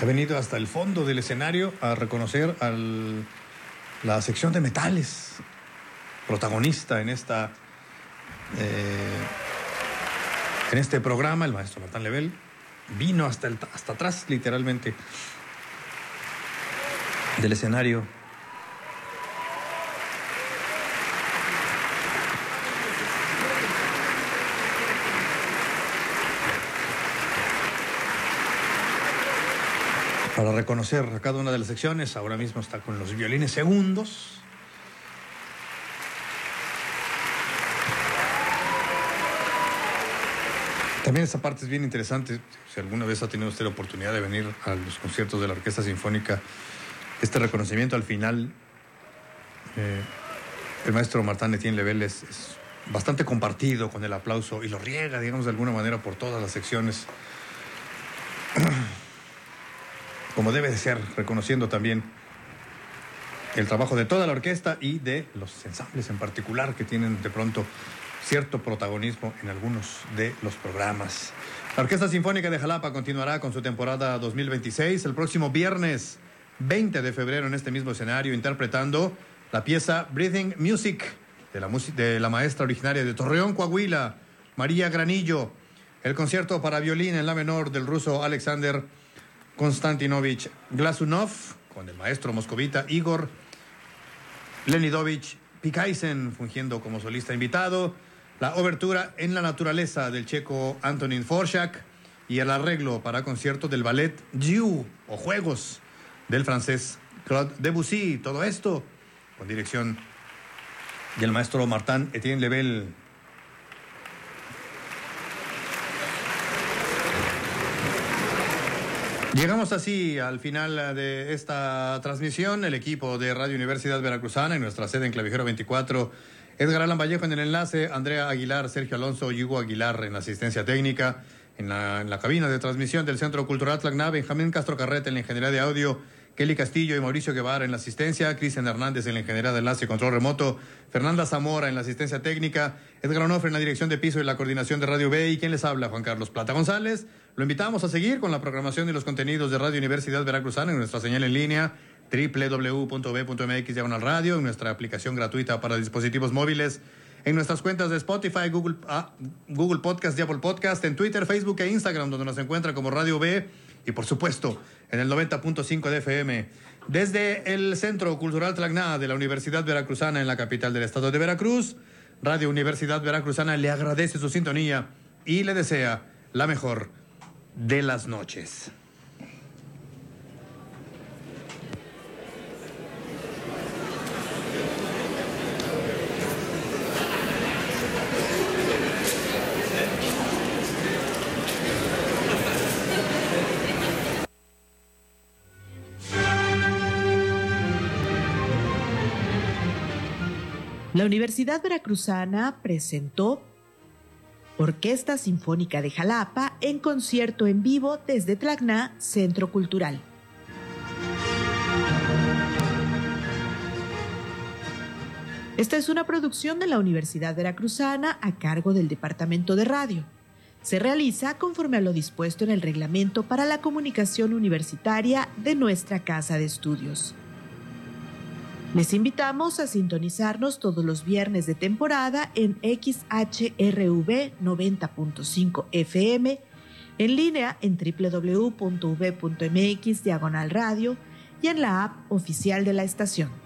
ha venido hasta el fondo del escenario a reconocer la sección de metales, protagonista en este programa. El maestro Martín Lebel vino hasta atrás, literalmente, del escenario. Para reconocer a cada una de las secciones. Ahora mismo está con los violines segundos. También esa parte es bien interesante. Si alguna vez ha tenido usted la oportunidad de venir a los conciertos de la Orquesta Sinfónica, este reconocimiento al final, el maestro Martin Etienne Lebel es bastante compartido con el aplauso y lo riega, digamos, de alguna manera por todas las secciones, como debe de ser, reconociendo también el trabajo de toda la orquesta y de los ensambles en particular, que tienen de pronto cierto protagonismo en algunos de los programas. La Orquesta Sinfónica de Jalapa continuará con su temporada 2026 el próximo viernes 20 de febrero en este mismo escenario, interpretando la pieza Breathing Music de la maestra originaria de Torreón, Coahuila, María Granillo, el concierto para violín en la menor del ruso Alexander Konstantinovich Glasunov, con el maestro moscovita Igor Leonidovich Pikaisen fungiendo como solista invitado, la obertura en la naturaleza del checo Antonín Dvořák y el arreglo para concierto del ballet Jeux o Juegos del francés Claude Debussy. Todo esto con dirección del maestro Martin Etienne Lebel. Llegamos así al final de esta transmisión. El equipo de Radio Universidad Veracruzana en nuestra sede en Clavijero 24, Edgar Alan Vallejo en el enlace, Andrea Aguilar, Sergio Alonso y Hugo Aguilar en la asistencia técnica, en la cabina de transmisión del Centro Cultural Tlacna, Benjamín Castro Carrete en la ingeniería de audio, Kelly Castillo y Mauricio Guevara en la asistencia, Cristian Hernández en la ingeniería de enlace y control remoto, Fernanda Zamora en la asistencia técnica, Edgar Onofre en la dirección de piso y la coordinación de Radio B, y quien les habla, Juan Carlos Plata González. Lo invitamos a seguir con la programación y los contenidos de Radio Universidad Veracruzana en nuestra señal en línea www.b.mx/radio, en nuestra aplicación gratuita para dispositivos móviles, en nuestras cuentas de Spotify, Google Podcast y Apple Podcast, en Twitter, Facebook e Instagram, donde nos encuentra como Radio B, y por supuesto en el 90.5 de FM. Desde el Centro Cultural Tlacna de la Universidad Veracruzana en la capital del estado de Veracruz, Radio Universidad Veracruzana le agradece su sintonía y le desea la mejor de las noches. La Universidad Veracruzana presentó Orquesta Sinfónica de Jalapa en concierto en vivo desde Tlacna, Centro Cultural. Esta es una producción de la Universidad Veracruzana a cargo del Departamento de Radio. Se realiza conforme a lo dispuesto en el Reglamento para la Comunicación Universitaria de nuestra Casa de Estudios. Les invitamos a sintonizarnos todos los viernes de temporada en XHRV 90.5 FM, en línea en www.v.mx/radio y en la app oficial de la estación.